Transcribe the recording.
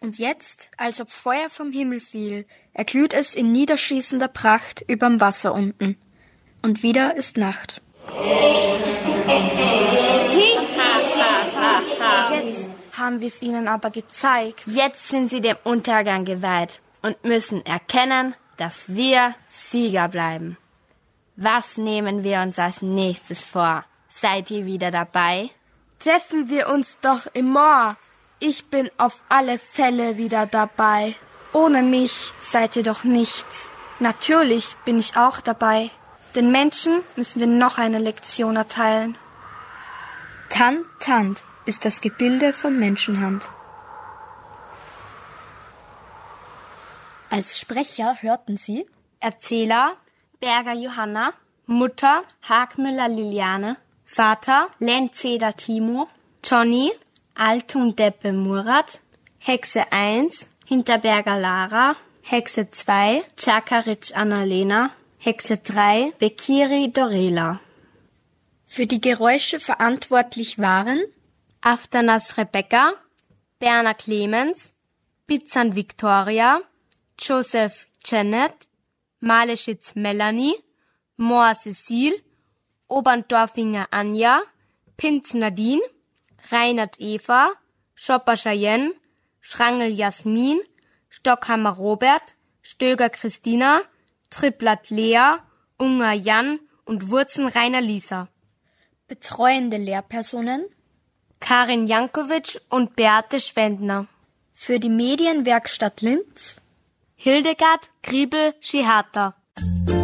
Und jetzt, als ob Feuer vom Himmel fiel, erglüht es in niederschießender Pracht überm Wasser unten. Und wieder ist Nacht. Jetzt haben wir es ihnen aber gezeigt. Jetzt sind sie dem Untergang geweiht und müssen erkennen, dass wir Sieger bleiben. Was nehmen wir uns als nächstes vor? Seid ihr wieder dabei? Treffen wir uns doch im Moor. Ich bin auf alle Fälle wieder dabei. Ohne mich seid ihr doch nichts. Natürlich bin ich auch dabei. Den Menschen müssen wir noch eine Lektion erteilen. Tant, Tant ist das Gebilde von Menschenhand. Als Sprecher hörten Sie Erzähler Berger Johanna, Mutter Hagmüller Liliane, Vater Lenzeder Timo, Johnny Altun Deppe Murat, Hexe 1 Hinterberger Lara, Hexe 2 Czakaric Annalena, Hexe 3 Bekiri Dorela. Für die Geräusche verantwortlich waren Aftanas Rebecca, Berner Clemens, Bizan Victoria, Joseph Janet, Maleschitz Melanie, Mohr Cecile, Oberndorfinger Anja, Pinz Nadine, Reinhard Eva, Schopper Cheyenne, Schrangel Jasmin, Stockhammer Robert, Stöger Christina, Tripplat Lea, Unger Jan und Wurzen Rainer Lisa. betreuende Lehrpersonen Karin Jankovic und Beate Schwendner. für die Medienwerkstatt Linz Hildegard Griebel-Schihata.